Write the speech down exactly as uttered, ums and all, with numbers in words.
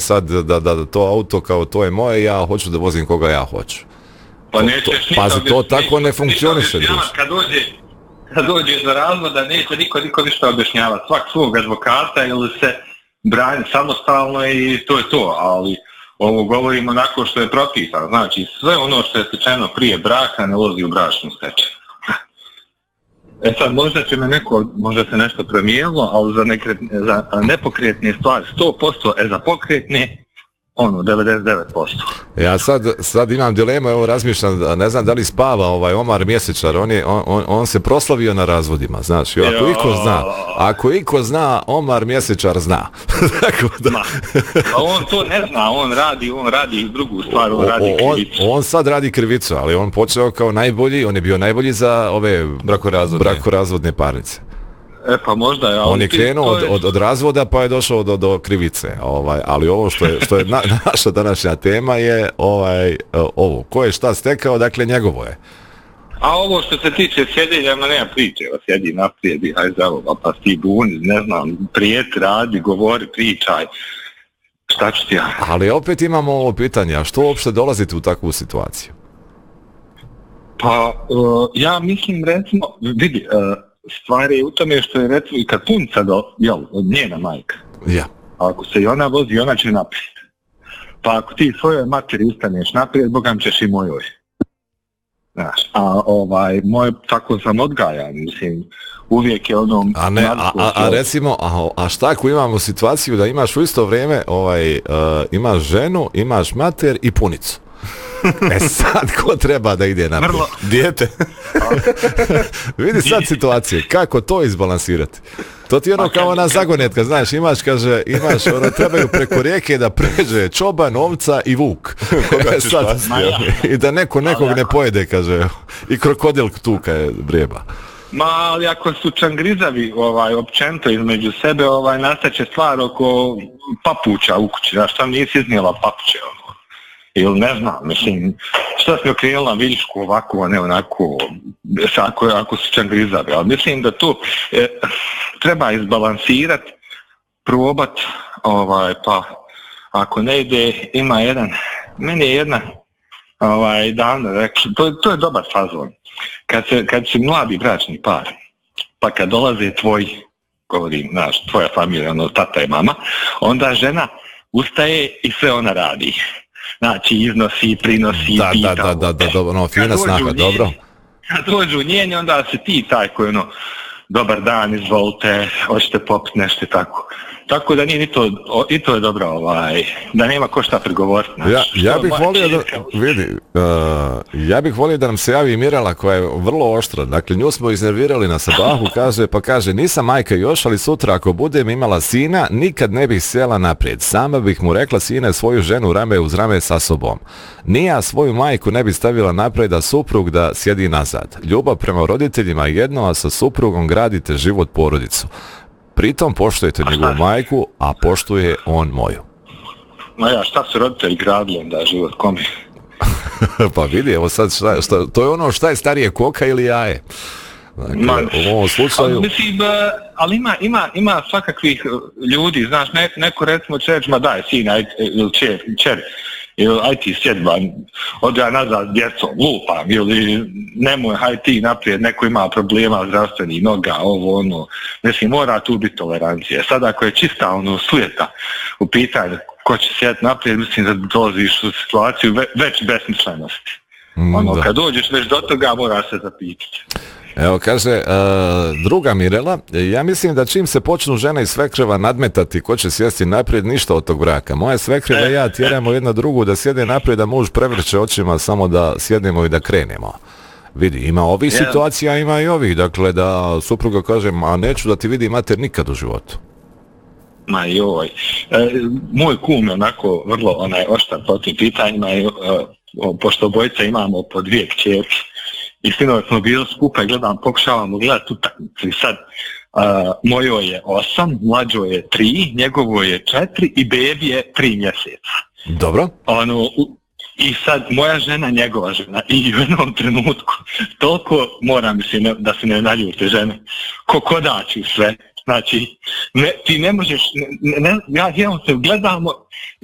sad da, da, da to auto kao to je moje, ja hoću da vozim koga ja hoću. Pa nećeš ništa Pazi, to tako ne funkcioniše. Kad dođe, kad dođe za razvoda, neće niko, niko ništa objašnjavati. Svak svog advokata ili se brani samostalno i to je to, ali ovo govorimo onako što je propisano. Znači, sve ono što je stečeno prije braka ne ulazi u bračnu stečaj. E sad, možda će me neko, možda se nešto promijenilo, ali za, nekret, za nepokretne stvari sto posto, e za pokretne, ono, devedeset devet posto. Ja sad, sad imam dilemu, evo razmišljam, ne znam da li spava ovaj Omar Mjesečar, on, je, on, on, on se proslavio na razvodima, znači, ako jo. iko zna, ako iko zna, Omar Mjesečar zna. da. A on to ne zna, on radi, on radi drugu stvar, on radi krivicu. On, on sad radi krivicu, ali on počeo kao najbolji, on je bio najbolji za ove brakorazvodne, brakorazvodne parnice. E pa možda je, on je krenuo od, od, od razvoda pa je došao do, do krivice, ovaj, ali ovo što je, što je na, naša današnja tema je ovaj, ovo, ko je šta stekao, dakle njegovo je. A ovo što se tiče sjedenja, ma nema priče, sjedi naprijed i hajde za ovo, pa ti buni, ne znam, prijeti, radi, govori, pričaj, šta ću ti ja? Ali opet imamo ovo pitanje, a što uopšte dolazite u takvu situaciju? Pa, uh, ja mislim, recimo, vidi, uh, stvar je u tome što je recimo i kad punca do, jel, od njena majka. Ja. Ako se i ona vozi, ona će naprijed. Pa ako ti svojoj materi ustaneš naprijed, bogam ćeš i mojoj. Znaš, a ovaj, moj, tako sam odgajan, mislim, uvijek je onom... A ne, a, a, a recimo, a, a šta ako imamo situaciju da imaš u isto vrijeme, ovaj, uh, imaš ženu, imaš mater i punicu? E sad, ko treba da ide naprijed? Vrlo. Dijete. Vidi sad situacije, kako to izbalansirati? To ti je ono kao ona zagonetka, znaš, imaš, kaže, imaš, ono, trebaju preko rijeke da pređe čoban, ovca i vuk. Koga ćeš pasti? I da neko nekog ne pojede, kaže, i krokodil tuka je brijeba. Ma, ali ako su čangrizavi, ovaj, općenito između sebe, ovaj, nastaće stvar oko papuća u kući, znaš, tam nisi iznijela papuće, ono. Ili ne znam, mislim, šta si okrenula viljšku ovako, a ne onako, ako, ako su čangrizavi, ali mislim da to e, treba izbalansirati, probat, ovaj, pa ako ne ide, ima jedan, meni je jedna, ovaj, davno rekla, to, to je dobar fazon, kad, se, kad si mladi bračni par, pa kad dolaze tvoji, govorim, znaš, tvoja familija, ono, tata i mama, onda žena ustaje i sve ona radi. Znači, iznosi, prinosi, da, pita. Da, da, da, da, da, ono, fina snaga, dobro. Kad dođu njeni, onda se ti taj koji, ono, dobar dan, izvolite, hoćete popiti nešto i tako. Tako da nije ni to, i to je dobro, ovaj, da nema ko šta prigovoriti. Znači, ja, ja bih volio da, vidi, uh, ja bih volio da nam se javi Mirela koja je vrlo oštra. Dakle, nju smo iznervirali na sabahu, kaže, pa kaže, nisam majka još, ali sutra ako budem imala sina, nikad ne bih sjela naprijed. Sama bih mu rekla, sine, svoju ženu rame uz rame sa sobom. Nija svoju majku ne bi stavila naprijed, a suprug da sjedi nazad. Ljubav prema roditeljima jedno, a sa suprugom gradite život, porodicu. Pritom poštujete njegovu majku, a poštuje on moju. Ma ja, šta su roditelji gradili onda život, kome? Pa vidi, evo sad, šta, šta, to je ono šta je starije, koka ili jaje. Dakle, Ma, u ovom slučaju... Ali, mislim, ali ima, ima, ima svakakvih ljudi, znaš, ne, neko recimo će reći, ma daj, sina, ili čer, čer, ili aj ti sjedba, ode ja nazad s djecom, lupam, ili nemoj, haj ti naprijed, neko ima problema zdravstvenih noga, ovo, ono, mislim, mora tu biti tolerancija. Sad ako je čista, ono, sujeta u pitanju ko će sjediti naprijed, mislim da dolaziš u situaciju ve, već besmislenosti. Mm, ono, da. Kad dođeš već do toga, mora se zapitati. Evo, kaže, uh, druga Mirela, ja mislim da čim se počnu žena i svekreva nadmetati ko će sjesti naprijed, ništa od tog braka. Moja svekreva i ja tjeramo jedna drugu da sjede naprijed, da muž prevrće očima samo da sjednemo i da krenemo. Vidi, ima ovih yeah. situacija, ima i ovih, dakle da supruga kaže, a neću da ti vidi mater nikad u životu. Ma joj, e, moj kum je onako vrlo onaj oštar po tim pitanjima, e, pošto obojica imamo po dvije kćerke. I sinoć smo bili skupa i gledam, pokušavamo gledati utakmicu i sad uh, mojoj je osam, mlađoj je tri, njegovo je četiri i bebi je tri mjeseca. Dobro. Ono, u, i sad moja žena, njegova žena i u jednom trenutku toliko moram si ne, da se ne naljute žene, ko kodači sve. Znači, ne, ti ne možeš, ne, ne, ja, ja se gledamo